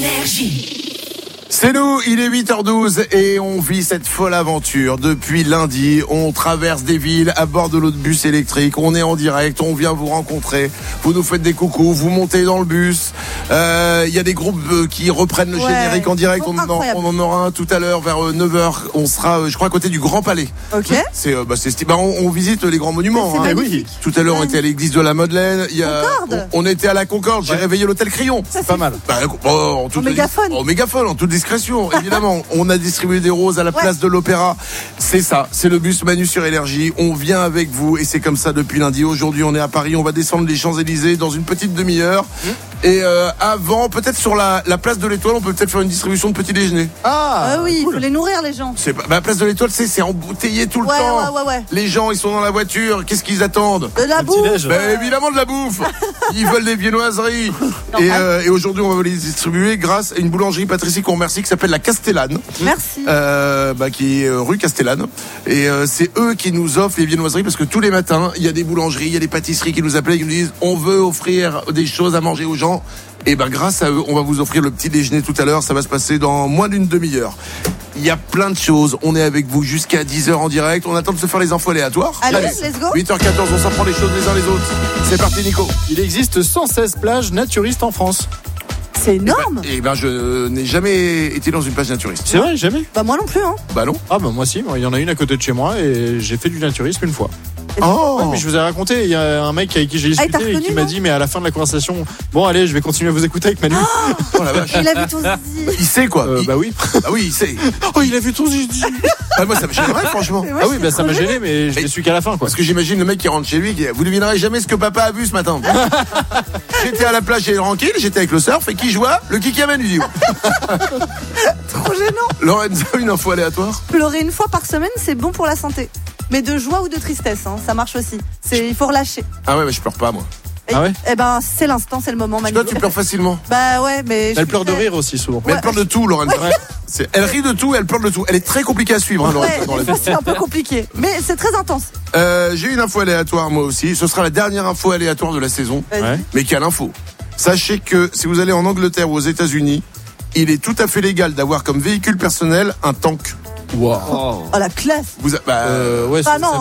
C'est nous, il est 8h12 et on vit cette folle aventure. Depuis lundi, on traverse des villes à bord de notre bus électrique. On est en direct, on vient vous rencontrer. Vous nous faites des coucous, vous montez dans le bus. Il y a des groupes qui reprennent le générique en direct. On en aura un tout à l'heure vers 9h. On sera, je crois, à côté du Grand Palais. Ok. On visite les grands monuments. C'est oui. Tout à l'heure, on était à l'église de la Madeleine. On était à la Concorde. J'ai réveillé l'hôtel Crillon. C'est pas mal. Au mégaphone, en toute discrétion, évidemment. On a distribué des roses à la place de l'Opéra. C'est ça, c'est le bus Manu sur Énergie. On vient avec vous et c'est comme ça depuis lundi. Aujourd'hui, on est à Paris. On va descendre les Champs-Élysées dans une petite demi-heure. Et avant, peut-être sur la place de l'Étoile, on peut peut-être faire une distribution de petit déjeuner. Oui, il faut les nourrir, les gens. La place de l'Étoile, c'est embouteillé tout le temps. Ouais. Les gens, ils sont dans la voiture. Qu'est-ce qu'ils attendent? De la bouffe. Évidemment de la bouffe. Ils veulent des viennoiseries. Et aujourd'hui, on va les distribuer grâce à une boulangerie Patricie qu'on remercie qui s'appelle la Castellane. Merci. Qui est rue Castellane. Et c'est eux qui nous offrent les viennoiseries parce que tous les matins, il y a des boulangeries, il y a des pâtisseries qui nous appellent et qui nous disent on veut offrir des choses à manger aux gens. Et grâce à eux, on va vous offrir le petit déjeuner tout à l'heure. Ça va se passer dans moins d'une demi-heure. Il y a plein de choses. On est avec vous jusqu'à 10h en direct. On attend de se faire les infos aléatoires. Allez, let's go. 8h14, on s'en prend les choses les uns les autres. C'est parti, Nico. Il existe 116 plages naturistes en France. C'est énorme. Je n'ai jamais été dans une plage naturiste. C'est vrai, jamais? Moi non plus, hein. Non. Moi si, il y en a une à côté de chez moi et j'ai fait du naturisme une fois. Oh. Mais je vous ai raconté, il y a un mec avec qui j'ai discuté et qui m'a dit, mais à la fin de la conversation, bon allez, je vais continuer à vous écouter avec Manu. Oh la vache. Il a vu ton zizi. Il sait quoi. Oui. Oui, il sait. Oh, il a vu ton zizi. Moi ça me gênerait franchement. Ça m'a gêné, mais je l'ai su qu'à la fin, quoi. Parce que j'imagine le mec qui rentre chez lui, vous ne devinerez jamais ce que papa a vu ce matin. J'étais à la plage, j'étais tranquille, j'étais avec le surf et qui jouait? Le Kiki Amen, lui dit. Trop gênant. Lorenzo, une info aléatoire. Pleurer une fois par semaine, c'est bon pour la santé. Mais de joie ou de tristesse, ça marche aussi. Il faut relâcher. Je pleure pas moi. C'est l'instant, c'est le moment. Toi, tu pleures facilement. Mais elle pleure de rire aussi souvent. Mais elle pleure de tout, Lorenzo. Elle rit de tout, elle pleure de tout. Elle est très compliquée à suivre, Lorenzo. C'est un peu compliqué, mais c'est très intense. J'ai une info aléatoire moi aussi. Ce sera la dernière info aléatoire de la saison. Mais quelle info? Sachez que si vous allez en Angleterre ou aux États-Unis, il est tout à fait légal d'avoir comme véhicule personnel un tank. Wow. Oh la classe. Non.